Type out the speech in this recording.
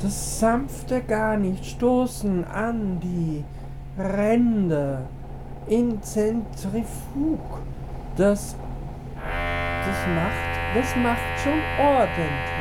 das sanfte gar nicht stoßen an die Ränder in Zentrifug. Das macht schon ordentlich.